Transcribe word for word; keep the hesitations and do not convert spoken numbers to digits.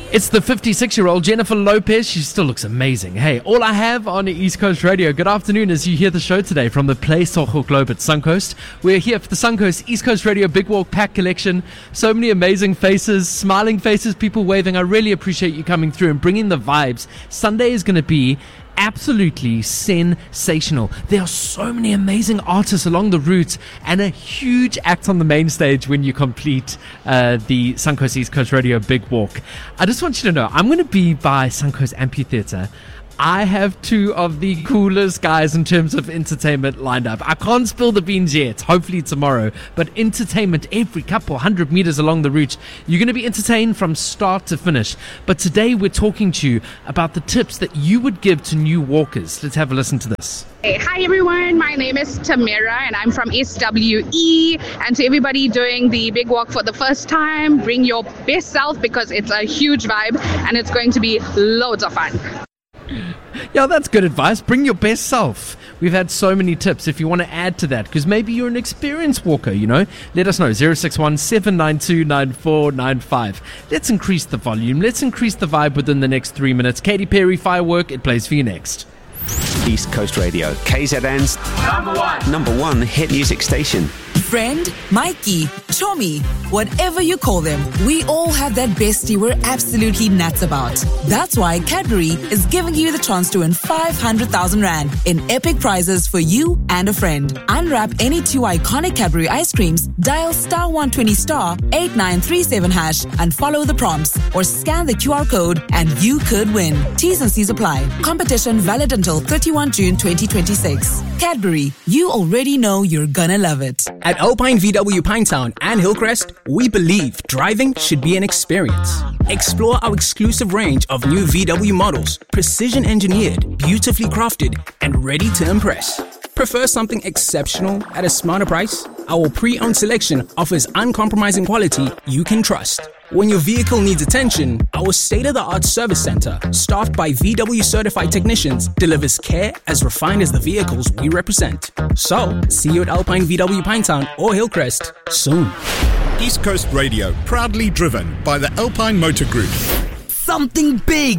It's the fifty-six-year-old Jennifer Lopez. She still looks amazing. Hey, all I have on East Coast Radio. Good afternoon as you hear the show today from the Play Soho Globe at Suncoast. We're here for the Suncoast East Coast Radio Big Walk Pack Collection. So many amazing faces, smiling faces, people waving. I really appreciate you coming through and bringing the vibes. Sunday is going to be absolutely sensational. There are so many amazing artists along the route and a huge act on the main stage when you complete uh, the Suncoast East Coast Radio Big Walk. I just want you to know, I'm going to be by Suncoast Amphitheatre. I have two of the coolest guys in terms of entertainment lined up. I can't spill the beans yet, hopefully tomorrow, but entertainment every couple hundred meters along the route. You're going to be entertained from start to finish. But today we're talking to you about the tips that you would give to new walkers. Let's have a listen to this. Hey, hi everyone, my name is Tamira and I'm from S W E, and to everybody doing the big walk for the first time, bring your best self because it's a huge vibe and it's going to be loads of fun. Yeah, that's good advice. Bring your best self. We've had so many tips if you want to add to that, because maybe you're an experienced walker, you know. Let us know, zero six one, seven nine two, nine four nine five. Let's increase the volume. Let's increase the vibe within the next three minutes. Katy Perry, Firework, it plays for you next. East Coast Radio, K Z N's Number one. number one hit music station. Friend, Mikey, Chommy, whatever you call them, we all have that bestie we're absolutely nuts about. That's why Cadbury is giving you the chance to win five hundred thousand rand in epic prizes for you and a friend. Unwrap any two iconic Cadbury ice creams, dial star one twenty star eight nine three seven hash and follow the prompts, or scan the Q R code and you could win. T's and C's apply. Competition valid until thirty-first June twenty twenty-six. Cadbury, you already know you're gonna love it. At Alpine V W Pinetown and Hillcrest, we believe driving should be an experience. Explore our exclusive range of new V W models, precision engineered, beautifully crafted, and ready to impress. Prefer something exceptional at a smarter price? Our pre-owned selection offers uncompromising quality you can trust. When your vehicle needs attention, our state-of-the-art service center, staffed by V W certified technicians, delivers care as refined as the vehicles we represent. So, see you at Alpine V W Pinetown or Hillcrest soon. East Coast Radio, proudly driven by the Alpine Motor Group. Something big